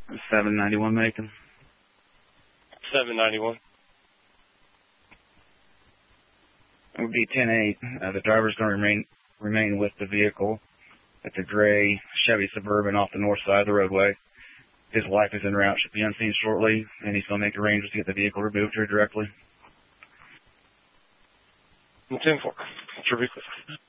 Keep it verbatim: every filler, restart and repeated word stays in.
seven ninety-one Macon. seven ninety-one. It would be ten eight. Uh, the driver's going to remain remain with the vehicle. It's a gray Chevy Suburban off the north side of the roadway. His wife is en route, should be unseen shortly, and he's going to make arrangements to get the vehicle removed here directly. ten four. Tribute.